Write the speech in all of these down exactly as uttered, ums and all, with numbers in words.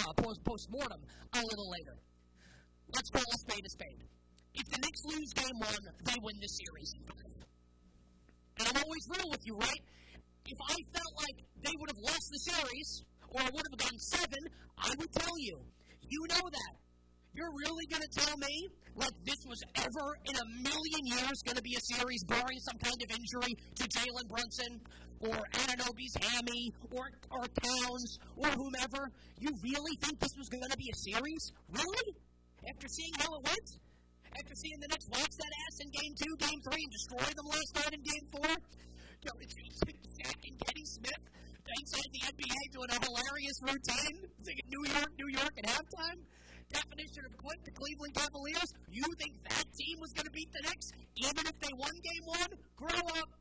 uh, post post-mortem a little later. Let's call a spade a spade. If the Knicks lose game one, they win the series. And I'm always real with you, right? If I felt like they would have lost the series, or would have gone seven, I would tell you. You know that. You're really going to tell me like this was ever in a million years going to be a series barring some kind of injury to Jalen Brunson or Anunoby's hammy or, or Towns or whomever? You really think this was going to be a series? Really? After seeing how it went? After seeing the Knicks wax that ass in game two, game three, and destroy them last night in game four? You know, it's Zach and Kenny Smith inside the N B A doing a hilarious routine, singing New York, New York at halftime. Definition of quit the Cleveland Cavaliers. You think that team was going to beat the Knicks even if they won game one? Grow up.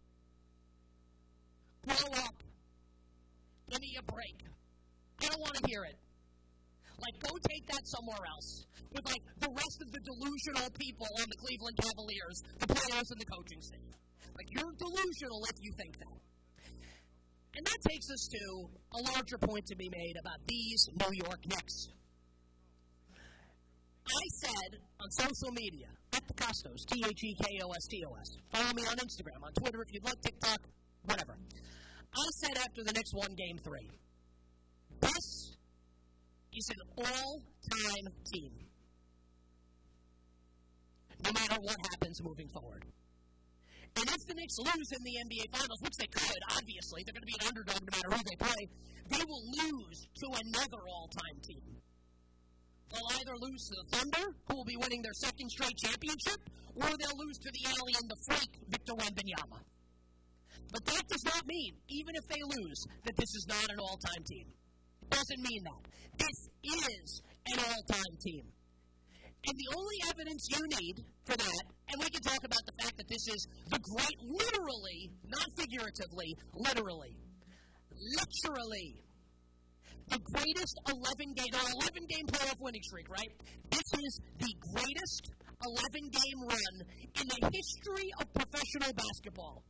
Grow up. Give me a break. I don't want to hear it. Like, go take that somewhere else with, like, the rest of the delusional people on the Cleveland Cavaliers, the players and the coaching staff. Like, you're delusional if you think that. And that takes us to a larger point to be made about these New York Knicks. I said on social media, at the Costos, T H E K O S T O S. Follow me on Instagram, on Twitter if you'd like, TikTok, whatever. I said after the Knicks won game three, this is an all-time team, no matter what happens moving forward. And if the Knicks lose in the N B A Finals, which they could, obviously, they're going to be an underdog no matter who they play, they will lose to another all-time team. They'll either lose to the Thunder, who will be winning their second straight championship, or they'll lose to the alien, the freak, Victor Wembanyama. But that does not mean, even if they lose, that this is not an all-time team. It doesn't mean that. This is an all-time team. And the only evidence you need for that, and we can talk about the fact that this is the great, literally, not figuratively, literally, literally, the greatest eleven-game, or eleven-game playoff winning streak, right? This is the greatest eleven-game run in the history of professional basketball.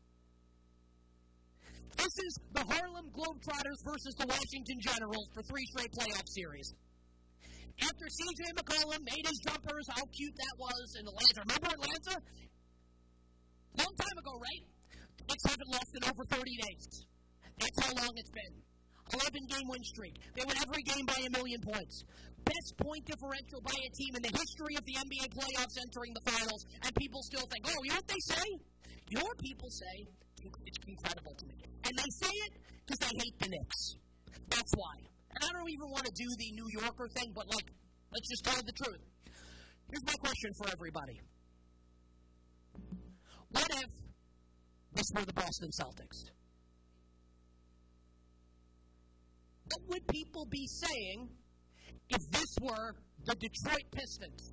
This is the Harlem Globetrotters versus the Washington Generals for three straight playoff series. After C J McCollum made his jumpers, how cute that was in Atlanta. Remember Atlanta? Long time ago, right? The Knicks haven't lost in over thirty days. That's how long it's been. eleven-game win streak. They win every game by a million points. Best point differential by a team in the history of the N B A playoffs entering the finals, and people still think, oh, you know what they say? You know what people say? It's incredible to me. And they say it because they hate the Knicks. That's why. And I don't even want to do the New Yorker thing, but, like, let's just tell the truth. Here's my question for everybody. What if this were the Boston Celtics? What would people be saying if this were the Detroit Pistons?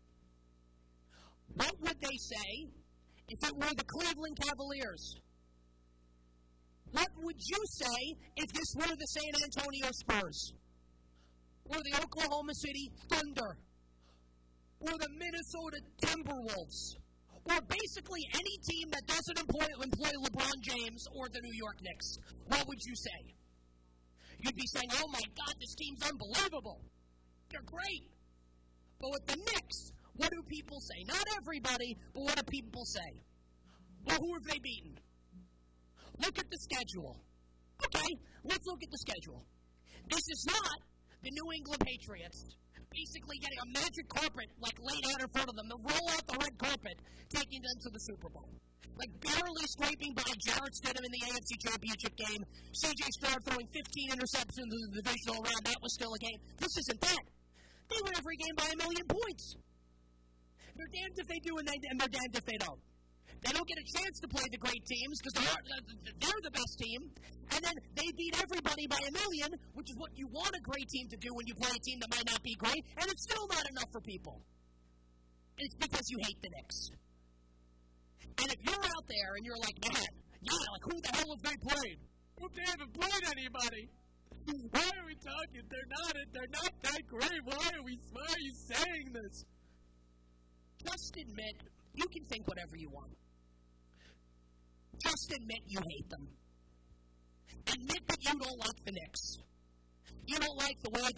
What would they say if it were the Cleveland Cavaliers? What would you say if this were the San Antonio Spurs? Or the Oklahoma City Thunder? Or the Minnesota Timberwolves? Or basically any team that doesn't employ, employ LeBron James or the New York Knicks? What would you say? You'd be saying, oh my God, this team's unbelievable. They're great. But with the Knicks, what do people say? Not everybody, but what do people say? Well, who have they beaten? Look at the schedule. Okay, let's look at the schedule. This is not the New England Patriots basically getting a magic carpet like laid out in front of them. They'll roll out the red carpet, taking them to the Super Bowl. Like barely scraping by Jarrett Stidham in the A F C Championship game. C J Stroud throwing fifteen interceptions in the divisional round. That was still a game. This isn't that. They win every game by a million points. They're damned if they do and, they, and they're damned if they don't. They don't get a chance to play the great teams because they're, they're the best team. And then they beat everybody by a million, which is what you want a great team to do when you play a team that might not be great. And it's still not enough for people. It's because you hate the Knicks. And if you're out there and you're like, man, yeah, like who the hell have they played? Who they haven't played anybody? Why are we talking? They're not they're not that great. Why are we why are you saying this? Just admit, you can think whatever you want. Just admit you hate them. Admit that you don't like the Knicks. You don't like the way